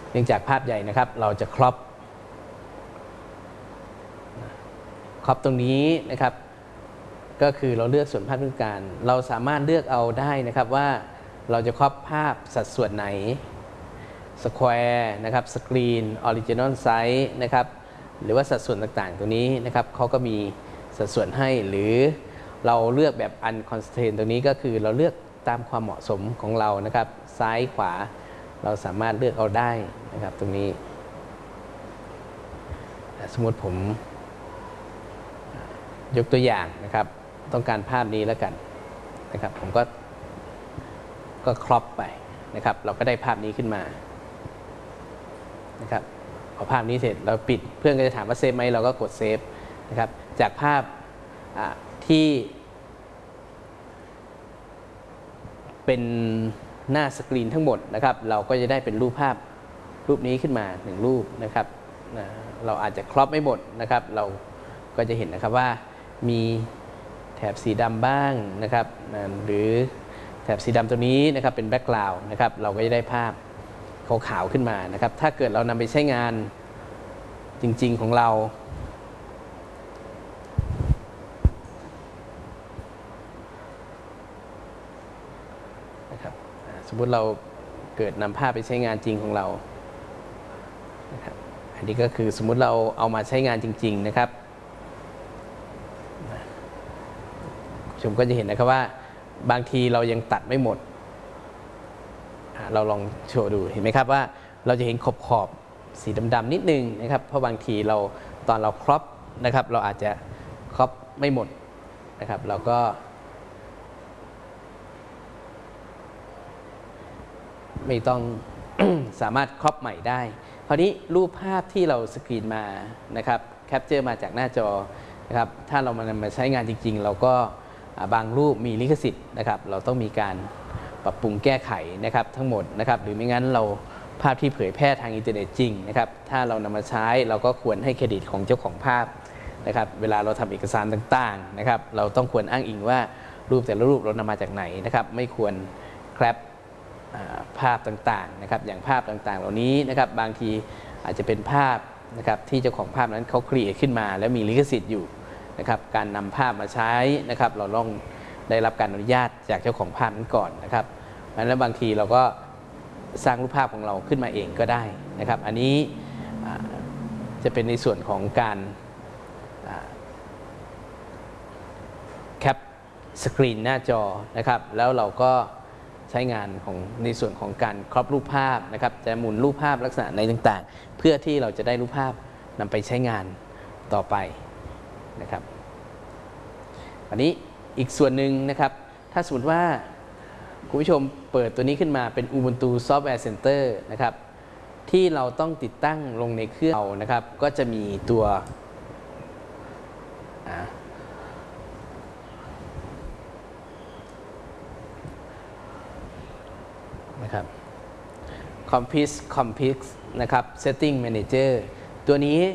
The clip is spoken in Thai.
เนื่องจากภาพใหญ่นะครับเราจะครอปตรงนี้นะครับก็คือเราเลือกส่วนภาพต้องการเราสามารถเลือกเอาได้นะครับว่าเราจะครอปภาพสัดส่วนไหนสแควร์นะครับสกรีนออริจินอลไซส์นะครับหรือว่าสัดส่วนต่างๆตรงนี้นะครับเขาก็มีสัดส่วนให้หรือเราเลือกแบบ unconstrained ตรงนี้ก็คือเราเลือกตามความเหมาะสมของเรานะครับซ้ายขวาเราสามารถเลือกเอาได้นะครับตรงนี้สมมติผมยกตัวอย่างนะครับต้องการภาพนี้แล้วกันนะครับผมก็ครอปไปนะครับเราก็ได้ภาพนี้ขึ้นมานะครับพอภาพนี้เสร็จเราปิดเพื่อนก็จะถามว่าเซฟไหมเราก็กดเซฟนะครับจากภาพที่เป็นหน้าสกรีนทั้งหมดนะครับเราก็จะได้เป็นรูปภาพรูปนี้ขึ้นมา1รูปนะครับเราอาจจะครอปไม่หมดนะครับเราก็จะเห็นนะครับว่ามีแถบสีดำบ้างนะครับหรือแถบสีดำตัวนี้นะครับเป็นแบ็กกราวด์นะครับเราก็จะได้ภาพขาวๆขึ้นมานะครับถ้าเกิดเรานำไปใช้งานจริงๆของเรานะครับสมมุติเราเกิดนำภาพไปใช้งานจริงของเรานะครับอันนี้ก็คือสมมุติเราเอามาใช้งานจริงๆนะครับชมก็จะเห็นนะครับว่าบางทีเรายังตัดไม่หมดเราลองโชว์ดูเห็นไหมครับว่าเราจะเห็นขอบสีดำๆนิดนึงนะครับเพราะบางทีเราตอนเราครอปนะครับเราอาจจะครอปไม่หมดนะครับเราก็ไม่ต้อง สามารถครอปใหม่ได้คราวนี้รูปภาพที่เราสกรีนมานะครับแคปเจอร์มาจากหน้าจอนะครับถ้าเรานำมาใช้งานจริงๆเราก็บางรูปมีลิขสิทธิ์นะครับเราต้องมีการปรับปรุงแก้ไขนะครับทั้งหมดนะครับหรือไม่งั้นเราภาพที่เผยแพร่ทางอินเทอร์เน็ตจริงนะครับถ้าเรานำมาใช้เราก็ควรให้เครดิตของเจ้าของภาพนะครับเวลาเราทำเอกสารต่างๆนะครับเราต้องควรอ้างอิงว่ารูปแต่ละรูปเรานำมาจากไหนนะครับไม่ควรแคปภาพต่างๆนะครับอย่างภาพต่างๆเหล่านี้นะครับบางทีอาจจะเป็นภาพนะครับที่เจ้าของภาพนั้นเขาครีเอทขึ้นมาแล้วมีลิขสิทธิ์อยู่นะครับการนำภาพมาใช้นะครับเราต้องได้รับการอนุญาตจากเจ้าของภาพนั้นก่อนนะครับแล้วบางทีเราก็สร้างรูปภาพของเราขึ้นมาเองก็ได้นะครับอันนี้จะเป็นในส่วนของการแคปสกรีนหน้าจอนะครับแล้วเราก็ใช้งานของในส่วนของการครอบรูปภาพนะครับจะหมุนรูปภาพลักษณะในต่างๆเพื่อที่เราจะได้รูปภาพนำไปใช้งานต่อไปนะครับอันนี้อีกส่วนหนึ่งนะครับถ้าสมมติว่าคุณผู้ชมเปิดตัวนี้ขึ้นมาเป็น Ubuntu Software Center นะครับที่เราต้องติดตั้งลงในเครื่องเรานะครับก็จะมีตัวนะครับ Compix นะครับ Setting Manager ตัวนี้